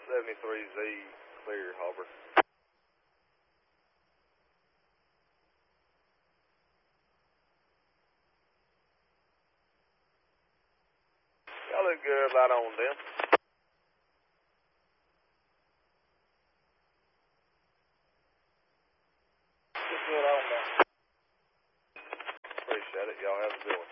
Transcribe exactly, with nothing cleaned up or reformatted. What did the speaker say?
seventy-three Z, clear, Harbor. Y'all look good, light on them. Look good on them. Appreciate it, y'all have a good one.